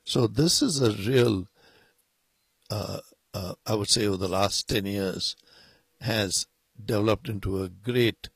So this is a real, I would say over the last 10 years, has developed into a great,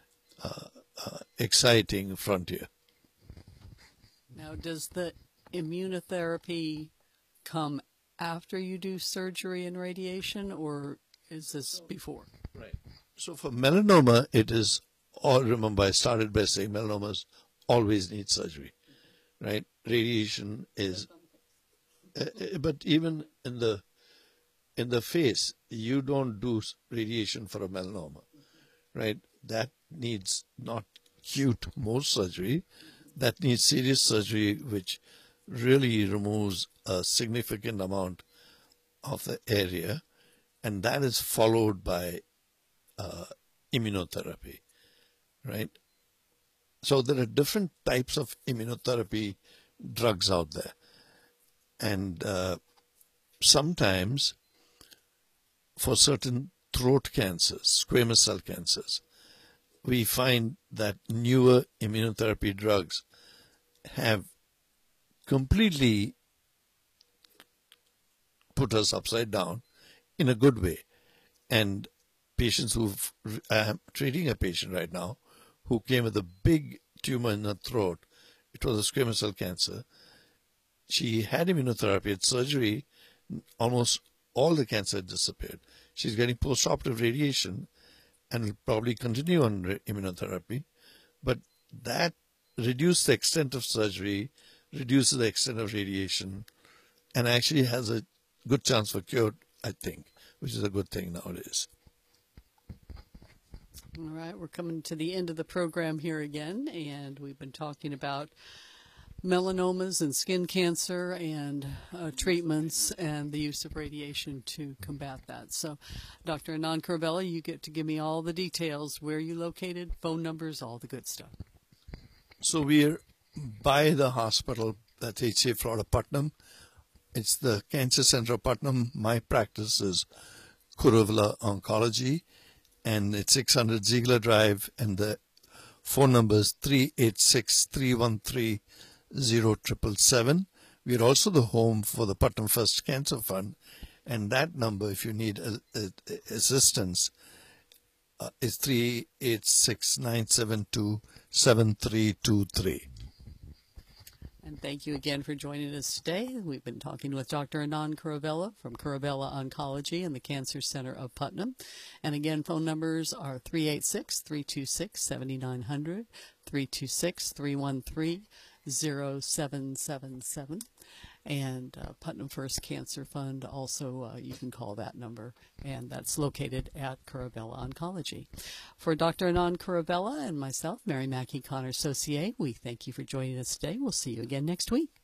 exciting frontier. Now, does the immunotherapy come after you do surgery and radiation, or is this before? Right. So for melanoma, it is all, remember I started by saying melanomas always need surgery, right? Radiation is, but even in the face, you don't do radiation for a melanoma, right? That needs not cute Mohs surgery, that needs serious surgery, which really removes a significant amount of the area, and that is followed by immunotherapy, right? So there are different types of immunotherapy drugs out there, and sometimes for certain throat cancers, squamous cell cancers, we find that newer immunotherapy drugs have completely put us upside down in a good way. And patients I'm treating a patient right now who came with a big tumor in her throat. It was a squamous cell cancer. She had immunotherapy, had surgery, almost all the cancer had disappeared. She's getting post-operative radiation and will probably continue on immunotherapy, but that reduces the extent of surgery, reduces the extent of radiation, and actually has a good chance for cure, I think, which is a good thing nowadays. All right, we're coming to the end of the program here again, and we've been talking about melanomas and skin cancer and treatments and the use of radiation to combat that. So, Dr. Anand Kuruvilla, you get to give me all the details, where you located, phone numbers, all the good stuff. So we're by the hospital, that's HCA Florida Putnam. It's the Cancer Center of Putnam. My practice is Kuruvilla Oncology, and it's 600 Ziegler Drive, and the phone number is 386-313-0777. We're also the home for the Putnam First Cancer Fund, and that number, if you need assistance, is 386-972-7323. And thank you again for joining us today. We've been talking with Dr. Anand Kuruvilla from Kuruvilla Oncology and the Cancer Center of Putnam. And again, phone numbers are 386-326-7900, 326-313-0777. And Putnam First Cancer Fund, also you can call that number, and that's located at Kuruvilla Oncology. For Dr. Anand Kuruvilla and myself, Mary Mackey Connor Saucier, we thank you for joining us today. We'll see you again next week.